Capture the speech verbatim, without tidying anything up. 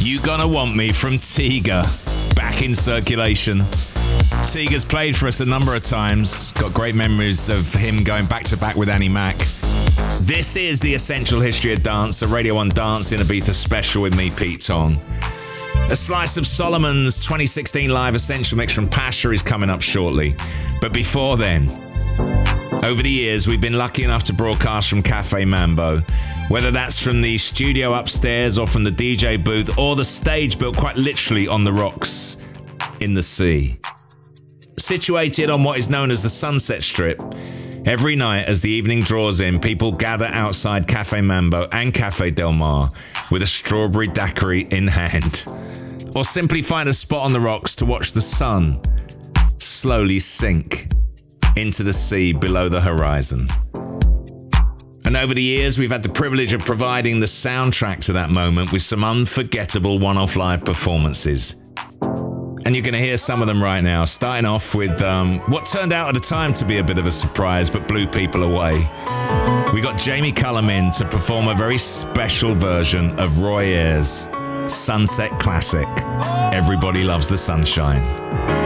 You Gonna Want Me from Tiga, back in circulation. Tiga's played for us a number of times. Got great memories of him going back to back with Annie Mac. This is the Essential History of Dance, a Radio one Dance in Ibiza special with me, Pete Tong. A slice of Solomon's twenty sixteen live Essential mix from Pasha is coming up shortly. But before then, over the years, we've been lucky enough to broadcast from Cafe Mambo. Whether that's from the studio upstairs or from the D J booth or the stage built quite literally on the rocks in the sea. Situated on what is known as the Sunset Strip, every night as the evening draws in, people gather outside Cafe Mambo and Cafe Del Mar with a strawberry daiquiri in hand. Or simply find a spot on the rocks to watch the sun slowly sink into the sea below the horizon. And over the years, we've had the privilege of providing the soundtrack to that moment with some unforgettable one-off live performances. And you're going to hear some of them right now, starting off with um, what turned out at the time to be a bit of a surprise, but blew people away. We got Jamie Cullum in to perform a very special version of Roy Ayers' Sunset Classic, Everybody Loves the Sunshine.